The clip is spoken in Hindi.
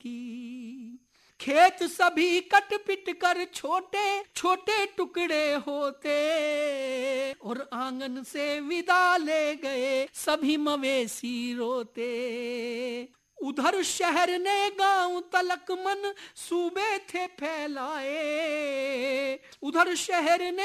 की। खेत सभी कट पिट कर छोटे छोटे टुकड़े होते, और आंगन से विदा ले गए सभी मवेशी रोते। उधर शहर ने गांव तलक मन सूबे थे फैलाए, उधर शहर ने